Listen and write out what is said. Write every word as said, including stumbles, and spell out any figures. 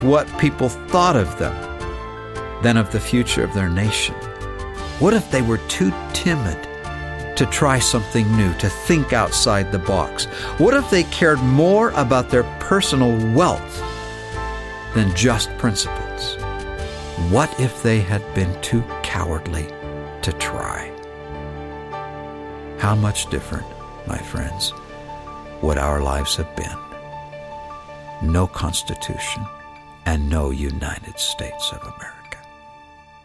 what people thought of them than of the future of their nation? What if they were too timid to try something new, to think outside the box? What if they cared more about their personal wealth than just principles? What if they had been too cowardly to try? How much different, my friends, would our lives have been? No Constitution and no United States of America.